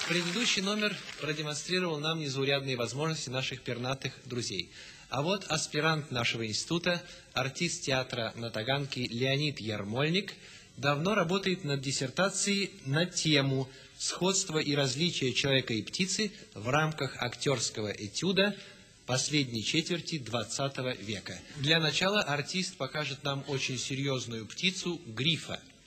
Предыдущий номер продемонстрировал нам незаурядные возможности наших пернатых друзей. А вот аспирант нашего института, артист театра на Таганке Леонид Ярмольник, давно работает над диссертацией на тему «Сходство и различие человека и птицы в рамках актерского этюда последней четверти XX века». Для начала артист покажет нам очень серьезную птицу – грифа.